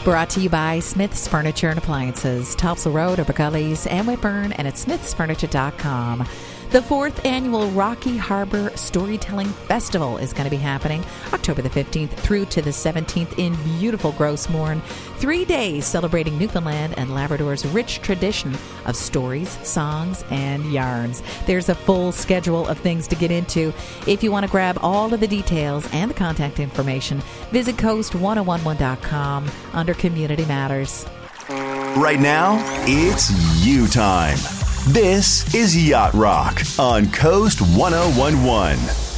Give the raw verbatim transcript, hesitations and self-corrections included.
Brought to you by Smith's Furniture and Appliances, Topsail Road, Uppergullies, and Whitburn, and at smiths furniture dot com. The fourth annual Rocky Harbor Storytelling Festival is going to be happening October the fifteenth through to the seventeenth in beautiful Gross Mourne. Three days celebrating Newfoundland and Labrador's rich tradition of stories, songs, and yarns. There's a full schedule of things to get into. If you want to grab all of the details and the contact information, visit coast ten eleven dot com under Community Matters. Right now, it's you time. This is Yacht Rock on Coast ten eleven.